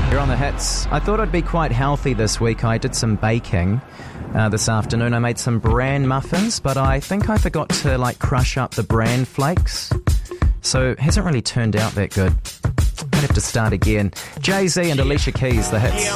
You're on the hits. I thought I'd be quite healthy this week. I did some baking this afternoon. I made some bran muffins, but I think I forgot to crush up the bran flakes. So it hasn't really turned out that good. I'd have to start again. Jay-Z and Alicia Keys, the hits.